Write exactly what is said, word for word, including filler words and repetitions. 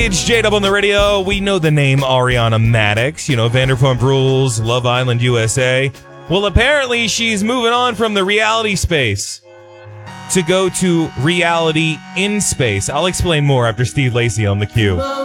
It's J-Dub on the radio. We know the name Ariana Madix, you know, Vanderpump Rules, Love Island U S A. Well, apparently she's moving on from the reality space to go to reality in space. I'll explain more after Steve Lacy on the Q.